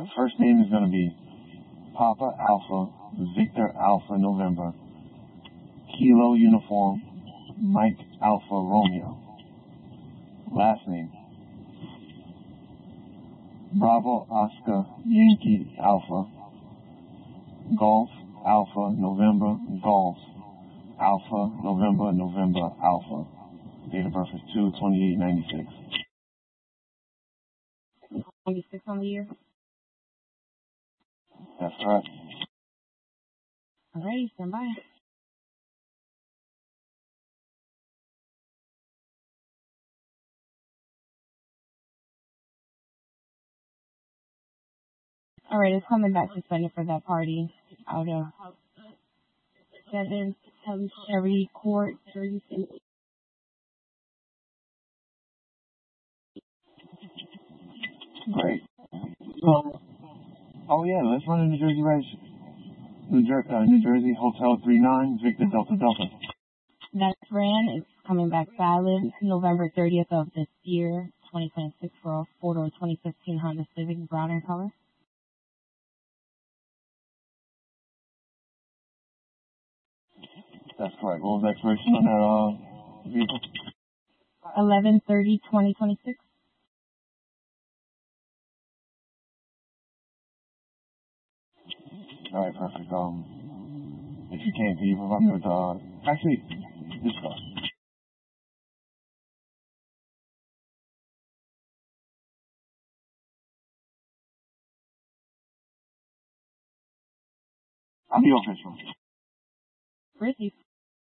The first name is going to be Papa Alpha, Victor Alpha November, Kilo Uniform, Mike Alpha Romeo. Last name, Bravo Oscar Yankee Alpha, Golf Alpha November Golf, Alpha November November Alpha. Date of birth is 2/28/96. 96 on the year? That's correct. Alrighty, stand by. Alright, it's coming back suspended for that party out of 7 Cherry Court, Jersey City. Great. Oh yeah, let's run a New Jersey Registry. New Jersey Hotel 39, Victor Delta Delta. That's ran. It's coming back valid November 30th of this year, 2026, for a 4-door 2015 Honda Civic, brown in color. That's correct. What was the expiration on that vehicle? 11/30/2026. All right, perfect. If you can you provide me with actually this car? I'll be official. Brittany.